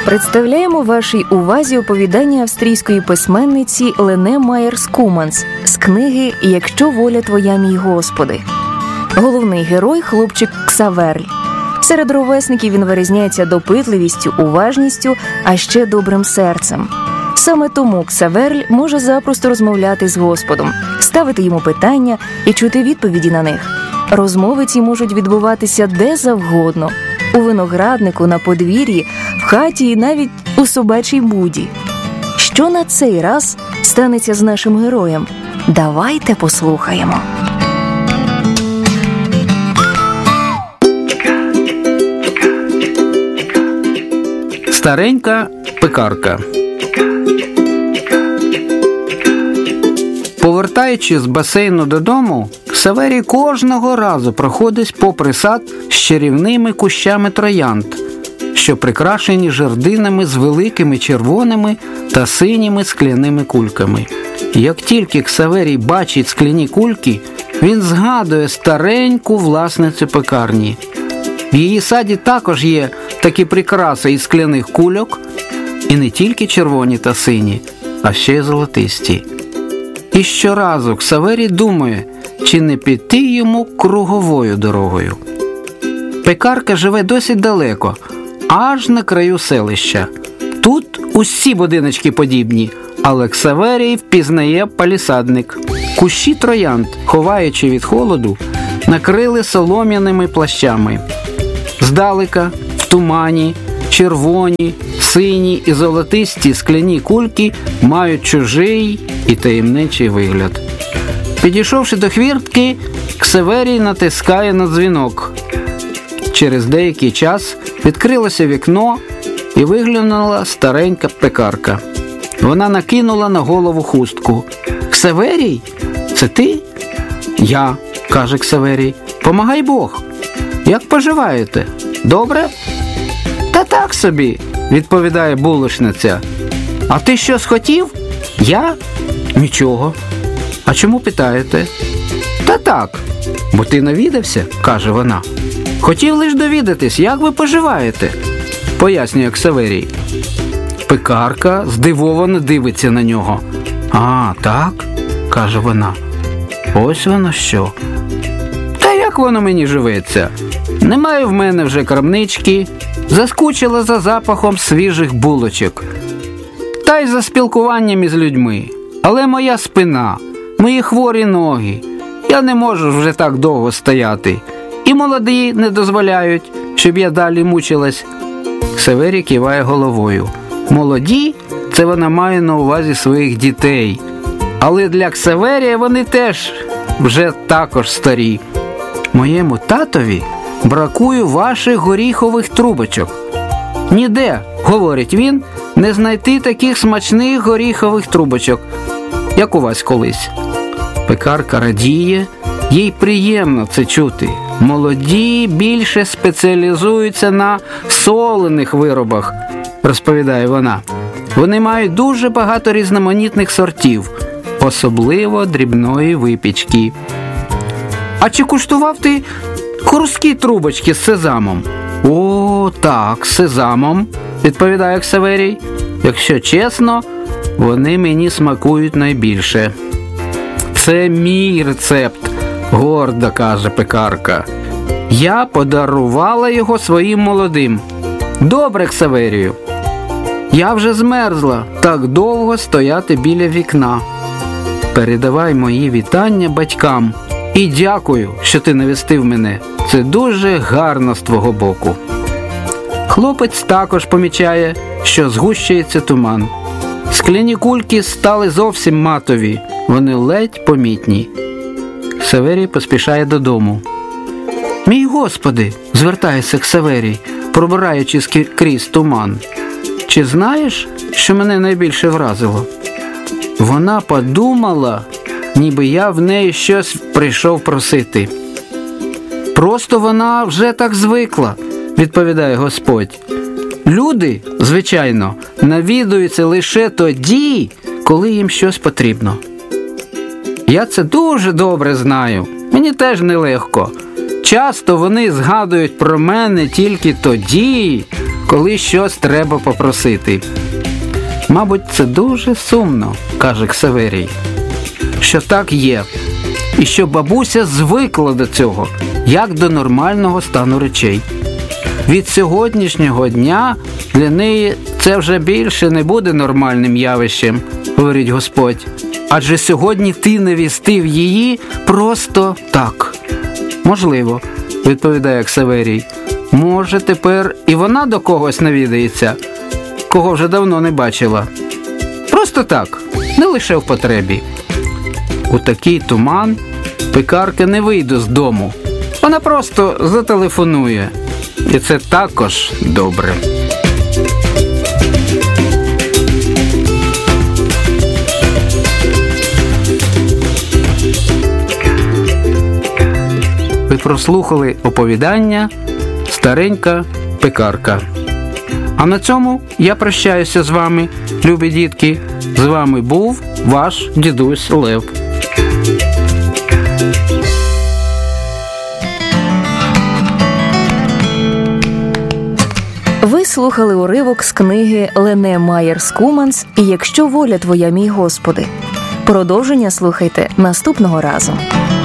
Представляємо вашій увазі оповідання австрійської письменниці Лене Майєрс-Куманс з книги «Якщо воля твоя, мій Господи». Головний герой – хлопчик Ксаверль. Серед ровесників він вирізняється допитливістю, уважністю, а ще добрим серцем. Саме тому Ксаверль може запросто розмовляти з Господом, ставити йому питання і чути відповіді на них. Розмови ці можуть відбуватися де завгодно – у винограднику, на подвір'ї, в хаті і навіть у собачій буді. Що на цей раз станеться з нашим героєм? Давайте послухаємо. Старенька пекарка. Повертаючись з басейну додому, Ксаверій кожного разу проходить попри сад з чарівними кущами троянд, що прикрашені жердинами з великими червоними та синіми скляними кульками. Як тільки Ксаверій бачить скляні кульки, він згадує стареньку власницю пекарні. В її саді також є такі прикраси із скляних кульок, і не тільки червоні та сині, а ще й золотисті. І щоразу Ксаверій думає, чи не піти йому круговою дорогою. Пекарка живе досить далеко, аж на краю селища. Тут усі будиночки подібні, але Ксаверій впізнає палісадник. Кущі троянд, ховаючи від холоду, накрили солом'яними плащами. Здалека, в тумані, червоні, сині і золотисті скляні кульки мають чужий і таємничий вигляд. Підійшовши до хвіртки, Ксаверій натискає на дзвінок. Через деякий час відкрилося вікно і виглянула старенька пекарка. Вона накинула на голову хустку. «Ксаверій, це ти?» «Я», – каже Ксаверій. «Помагай Бог. Як поживаєте? Добре?» «Та так собі», – відповідає булочниця. «А ти щось хотів?» «Я? Нічого». «А чому питаєте?» «Та так, бо ти навідався», – каже вона. «Хотів лиш довідатись, як ви поживаєте», – пояснює Ксаверій. Пекарка здивовано дивиться на нього. «А, так?» – каже вона. «Ось воно що. Та як воно мені живеться? Немає в мене вже крамнички, заскучила за запахом свіжих булочок. Та й за спілкуванням із людьми. Але моя спина, мої хворі ноги, я не можу вже так довго стояти. І молоді не дозволяють, щоб я далі мучилась». Ксаверій киває головою. Молоді – це вона має на увазі своїх дітей. Але для Ксаверія вони теж вже також старі. «Моєму татові бракує ваших горіхових трубочок. Ніде, – говорить він, – не знайти таких смачних горіхових трубочок, як у вас колись». Пекарка радіє, їй приємно це чути. Молоді більше спеціалізуються на солених виробах, розповідає вона. Вони мають дуже багато різноманітних сортів, особливо дрібної випічки. «А чи куштував ти хрусткі трубочки з сезамом?» «О, так, з сезамом», – відповідає Ксаверій. «Якщо чесно, вони мені смакують найбільше». «Це мій рецепт», – гордо каже пекарка. «Я подарувала його своїм молодим». «Добре, Ксаверію. Я вже змерзла так довго стояти біля вікна. Передавай мої вітання батькам і дякую, що ти навістив мене. Це дуже гарно з твого боку». Хлопець також помічає, що згущується туман. Скляні кульки стали зовсім матові, вони ледь помітні. Ксаверій поспішає додому. «Мій Господи!» – звертається Ксаверій, пробираючись крізь туман. «Чи знаєш, що мене найбільше вразило?» Вона подумала, ніби я в неї щось прийшов просити. «Просто вона вже так звикла», – відповідає Господь. «Люди, звичайно, навідуються лише тоді, коли їм щось потрібно. Я це дуже добре знаю, мені теж нелегко. Часто вони згадують про мене тільки тоді, коли щось треба попросити. Мабуть, це дуже сумно, каже Ксаверій, що так є, і що бабуся звикла до цього, як до нормального стану речей. Від сьогоднішнього дня для неї це вже більше не буде нормальним явищем, говорить Господь. Адже сьогодні ти навістив її просто так. Можливо, відповідає Ксаверій. Може, тепер і вона до когось навідається, кого вже давно не бачила. Просто так, не лише в потребі. У такий туман пекарка не вийде з дому. Вона просто зателефонує. І це також добре. Ви прослухали оповідання «Старенька пекарка». А на цьому я прощаюся з вами, любі дітки. З вами був ваш дідусь Лев. Ви слухали уривок з книги Лене Майєрс-Куманс «І якщо воля твоя, мій Господи». Продовження слухайте наступного разу.